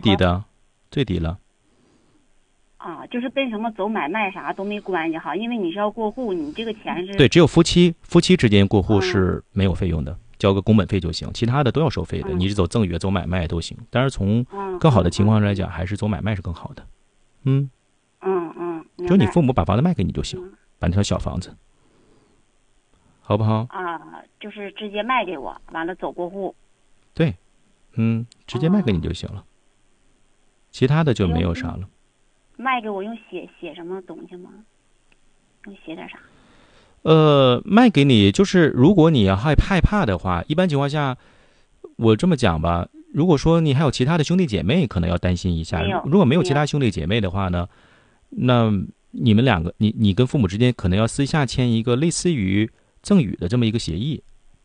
低的，最低了。 啊，就是跟什么走买卖啥都没关系哈，因为你是要过户，你这个钱是对，只有夫妻之间过户是没有费用的，交个工本费就行，其他的都要收费的。你是走赠与、走买卖都行，但是从更好的情况来讲，还是走买卖是更好的。就你父母把房子卖给你就行，把那套小房子，好不好？ 啊，就是直接卖给我，完了走过户。 对，直接卖给你就行了，其他的就没有啥了。 卖给我用写什么东西吗？用写点啥？ 卖给你就是如果你害怕的话，一般情况下，我这么讲吧，如果说你还有其他的兄弟姐妹，可能要担心一下。如果没有其他兄弟姐妹的话呢，那你们两个，你跟父母之间可能要私下签一个类似于赠与的这么一个协议。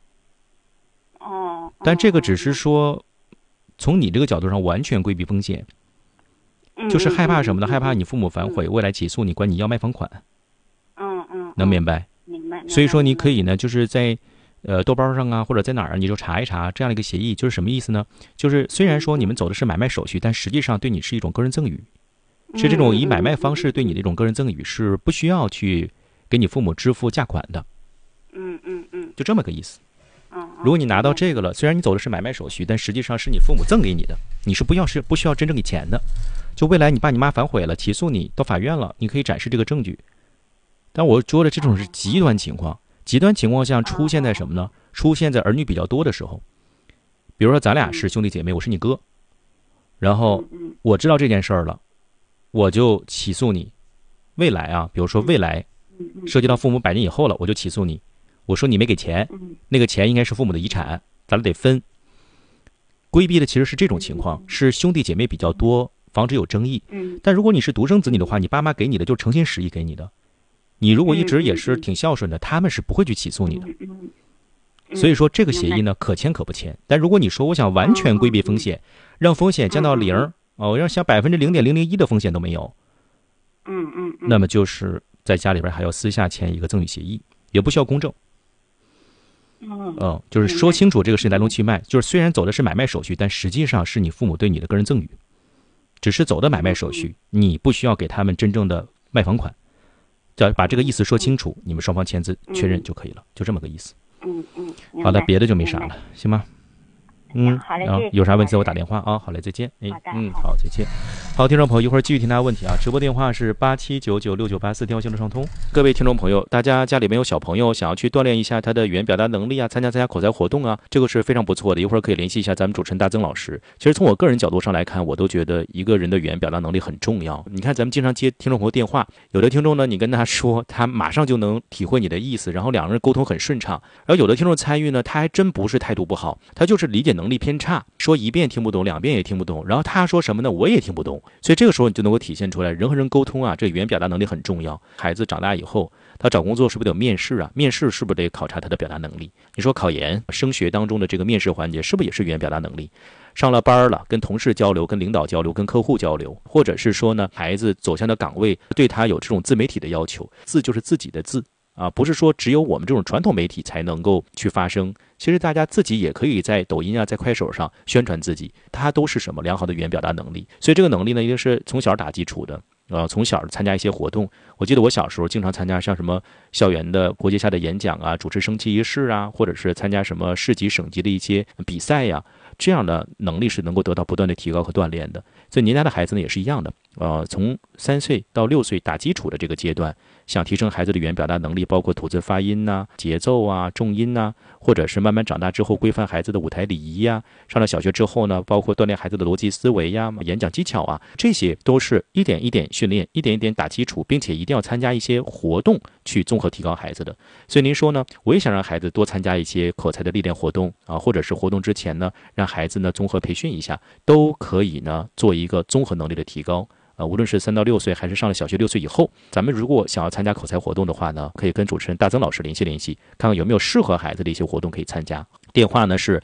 但这个只是说，从你这个角度上完全规避风险。就是害怕什么呢？害怕你父母反悔，未来起诉你，管你要卖房款。能明白？ 明白。 所以说你可以呢，就是在豆包上啊，或者在哪儿你就查一查这样的一个协议，就是什么意思呢？就是虽然说你们走的是买卖手续，但实际上对你是一种个人赠与，是这种以买卖方式对你的一种个人赠与，是不需要去给你父母支付价款的。就这么个意思。如果你拿到这个了，虽然你走的是买卖手续，但实际上是你父母赠给你的，你是不需要真正给钱的。就未来你爸你妈反悔了，起诉你到法院了，你可以展示这个证据。但我说的这种是极端情况，极端情况下出现在什么呢？出现在儿女比较多的时候。比如说咱俩是兄弟姐妹，我是你哥，然后我知道这件事儿了，我就起诉你。未来啊，比如说未来涉及到父母100年以后了，我就起诉你。我说你没给钱，那个钱应该是父母的遗产，咱俩得分。规避的其实是这种情况，是兄弟姐妹比较多，防止有争议。但如果你是独生子女的话，你爸妈给你的就诚心实意给你的，你如果一直也是挺孝顺的，他们是不会去起诉你的。所以说这个协议呢，可签可不签。但如果你说我想完全规避风险，让风险降到0，让像0.001%的风险都没有，那么就是在家里边还要私下签一个赠与协议，也不需要公证。就是说清楚这个事情来龙去脉，就是虽然走的是买卖手续，但实际上是你父母对你的个人赠与，只是走的买卖手续，你不需要给他们真正的卖房款，只要把这个意思说清楚，你们双方签字确认就可以了，就这么个意思。好的，别的就没啥了，行吗？ 好嘞， 有啥问题给我打电话啊。好嘞，再见。好，再见。好，听众朋友，一会儿继续听大家问题啊。直播电话是87996984，电话线路上通。各位听众朋友，大家家里面有小朋友想要去锻炼一下他的语言表达能力啊，参加口才活动啊，这个是非常不错的。一会儿可以联系一下咱们主持人大曾老师。其实从我个人角度上来看，我都觉得一个人的语言表达能力很重要。你看咱们经常接听众朋友电话，有的听众呢，你跟他说，他马上就能体会你的意思，然后两个人沟通很顺畅。然后有的听众参与呢，他还真不是态度不好，他就是理解能力偏差，说1遍听不懂，2遍也听不懂，然后他说什么呢，我也听不懂。所以这个时候你就能够体现出来，人和人沟通啊，这语言表达能力很重要。孩子长大以后，他找工作是不是得有面试啊？面试是不是得考察他的表达能力？你说考研、升学当中的这个面试环节，是不是也是语言表达能力？上了班了，跟同事交流、跟领导交流、跟客户交流，或者是说呢，孩子走向的岗位对他有这种自媒体的要求，字就是自己的字啊，不是说只有我们这种传统媒体才能够去发声。其实大家自己也可以在抖音啊，在快手上宣传自己，它都是什么良好的语言表达能力。所以这个能力呢，一定是从小打基础的。从小参加一些活动，我记得我小时候经常参加像什么校园的国际下的演讲啊，主持升旗仪式啊，或者是参加什么市级省级的一些比赛呀，这样的能力是能够得到不断的提高和锻炼的。所以您家的孩子呢也是一样的，从3岁到6岁打基础的这个阶段，想提升孩子的语言表达能力，包括吐字发音啊、节奏啊、重音啊，或者是慢慢长大之后规范孩子的舞台礼仪呀，上了小学之后呢，包括锻炼孩子的逻辑思维呀、演讲技巧啊，这些都是一点一点训练，一点一点打基础，并且一定要参加一些活动去综合提高孩子的。所以您说呢，我也想让孩子多参加一些口才的历练活动啊，或者是活动之前呢，让孩子呢综合培训一下，都可以呢做一个综合能力的提高。无论是3到6岁还是上了小学6岁以后，咱们如果想要参加口才活动的话呢，可以跟主持人大曾老师联系，看看有没有适合孩子的一些活动可以参加。电话呢是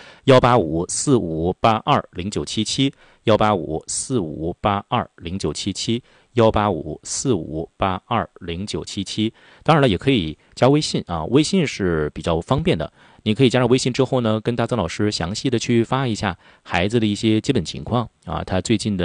18545820977，18545820977，18545820977。当然了，也可以加微信啊，微信是比较方便的。你可以加上微信之后呢，跟大曾老师详细的去发一下孩子的一些基本情况啊，他最近的